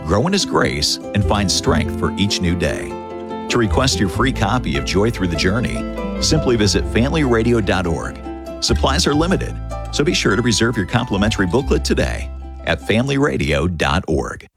grow in His grace, and find strength for each new day. To request your free copy of Joy Through the Journey, simply visit FamilyRadio.org. Supplies are limited, so be sure to reserve your complimentary booklet today at FamilyRadio.org.